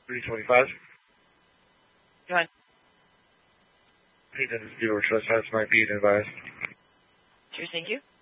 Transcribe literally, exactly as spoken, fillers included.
three twenty-five. Go ahead. Hey, Dennis Bureau, trespass might be advised. Sure, thank you.